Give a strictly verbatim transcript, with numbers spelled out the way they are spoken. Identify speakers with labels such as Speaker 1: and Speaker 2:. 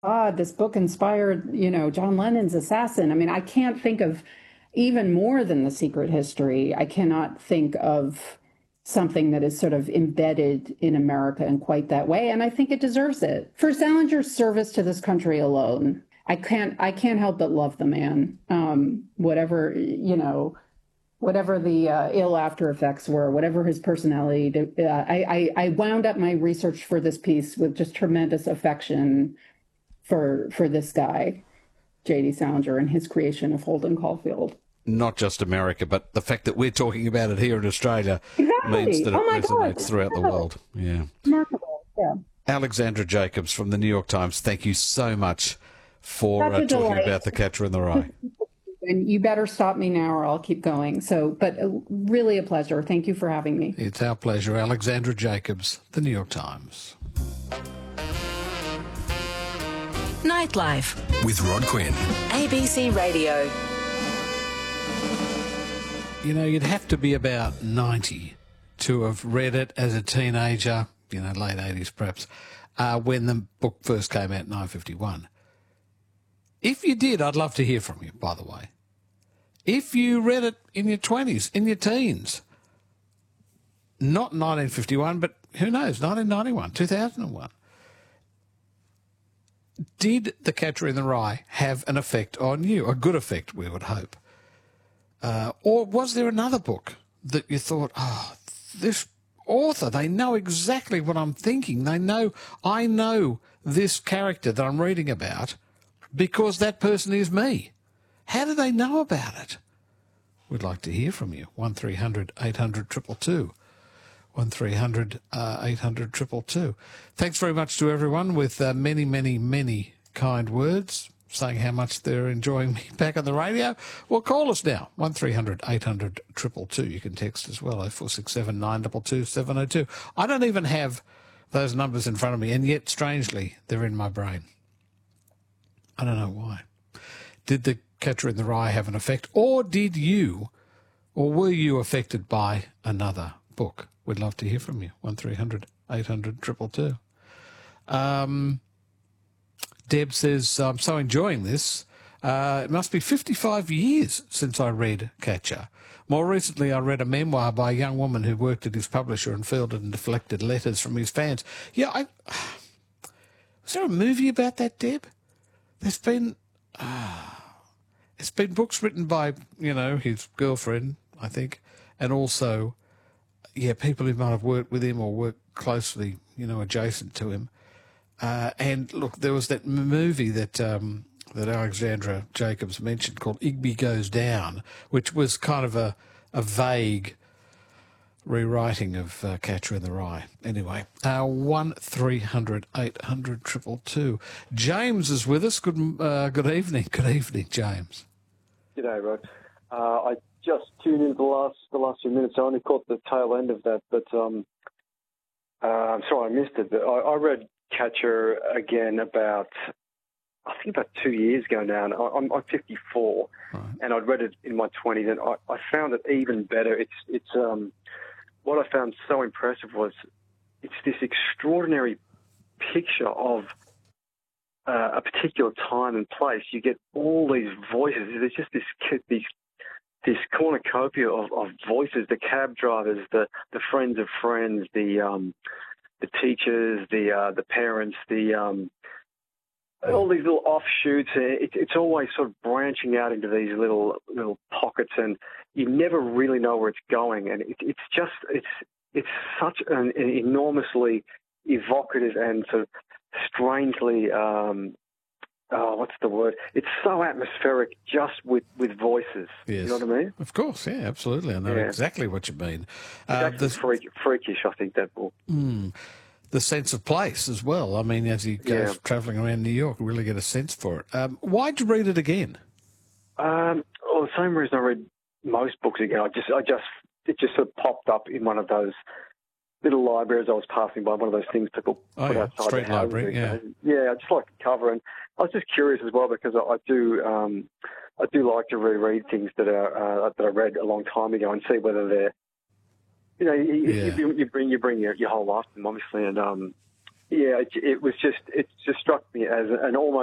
Speaker 1: God, this book inspired, you know, John Lennon's assassin. I mean, I can't think of even more than The Secret History. I cannot think of something that is sort of embedded in America in quite that way. And I think it deserves it. For Salinger's service to this country alone, I can't I can't help but love the man. Um, whatever, you know, whatever the uh, ill after effects were, whatever his personality, uh, I, I, I wound up my research for this piece with just tremendous affection for for this guy, J D. Salinger, and his creation of Holden Caulfield.
Speaker 2: Not just America, but the fact that we're talking about it here in Australia
Speaker 1: exactly.
Speaker 2: means that it
Speaker 1: oh my
Speaker 2: resonates
Speaker 1: God.
Speaker 2: throughout the world. Yeah.
Speaker 1: Remarkable. Yeah.
Speaker 2: Alexandra Jacobs from the New York Times, thank you so much for uh, talking
Speaker 1: delight.
Speaker 2: about The Catcher in the Rye.
Speaker 1: And you better stop me now or I'll keep going. So, but uh, really a pleasure. Thank you for having me.
Speaker 2: It's our pleasure. Alexandra Jacobs, The New York Times.
Speaker 3: Nightlife
Speaker 4: with Rod Quinn.
Speaker 3: A B C Radio.
Speaker 2: You know, you'd have to be about ninety to have read it as a teenager, you know, late eighties perhaps, uh, when the book first came out in nineteen fifty-one. If you did, I'd love to hear from you, by the way. If you read it in your twenties, in your teens, not nineteen fifty-one, but who knows, nineteen ninety-one, two thousand one. Did The Catcher in the Rye have an effect on you? A good effect, we would hope. Uh, or was there another book that you thought, oh, this author, they know exactly what I'm thinking. They know, I know this character that I'm reading about because that person is me. How do they know about it? We'd like to hear from you. one three hundred eight hundred two two two. one three hundred eight hundred two two two. Thanks very much to everyone with uh, many, many, many kind words saying how much they're enjoying me back on the radio. Well, call us now, one three hundred eight hundred two two two. You can text as well, oh four six seven nine two two seven oh two. I don't even have those numbers in front of me, and yet, strangely, they're in my brain. I don't know why. Did The Catcher in the Rye have an effect, or did you, or were you affected by another book? We'd love to hear from you. one three hundred eight hundred two two two. Um, Deb says, I'm so enjoying this. Uh, it must be fifty-five years since I read Catcher. More recently, I read a memoir by a young woman who worked at his publisher and fielded and deflected letters from his fans. Yeah, I... Was there a movie about that, Deb? There's been... Uh, it's been books written by, you know, his girlfriend, I think, and also... yeah, people who might have worked with him or worked closely, you know, adjacent to him. Uh, and look, there was that movie that um, that Alexandra Jacobs mentioned called Igby Goes Down, which was kind of a, a vague rewriting of uh, Catcher in the Rye. Anyway, uh, one three hundred eight hundred two two two. James is with us. Good uh, good evening. Good evening, James.
Speaker 5: G'day, Rod. Uh, I just tuned in the last the last few minutes. I only caught the tail end of that, but um, uh, I'm sorry I missed it. But I, I read Catcher again about, I think about two years ago now. And I, I'm, I'm fifty-four, right. And I'd read it in my twenties, and I, I found it even better. It's it's um, what I found so impressive was it's this extraordinary picture of uh, a particular time and place. You get all these voices. There's just this these. this cornucopia of, of voices, the cab drivers, the, the friends of friends, the um, the teachers, the uh, the parents, the um, all these little offshoots. It, it's always sort of branching out into these little little pockets, and you never really know where it's going. And it, it's just it's it's such an, an enormously evocative and sort of strangely. Um, Oh, what's the word? It's so atmospheric just with, with voices.
Speaker 2: Yes.
Speaker 5: You know what I mean?
Speaker 2: Of course, yeah, absolutely. I know yeah. exactly what you mean.
Speaker 5: Uh, it's freak, freakish, I think, that book.
Speaker 2: Mm, the sense of place as well. I mean, as you go
Speaker 5: yeah.
Speaker 2: travelling around New York, you really get a sense for it. Um, why'd you read it again?
Speaker 5: Um, well, the same reason I read most books again. I just, I just, it just sort of popped up in one of those little libraries I was passing by, one of those things people
Speaker 2: oh,
Speaker 5: put
Speaker 2: yeah.
Speaker 5: outside
Speaker 2: Street
Speaker 5: the houses.
Speaker 2: library, yeah.
Speaker 5: And, yeah, I just like the cover, and I was just curious as well because I, I do, um, I do like to reread things that are uh, that I read a long time ago and see whether they're, you know, you,
Speaker 2: yeah.
Speaker 5: you, you bring you bring your, your whole life to them, obviously, and um, yeah, it, it was just, it just struck me as an almost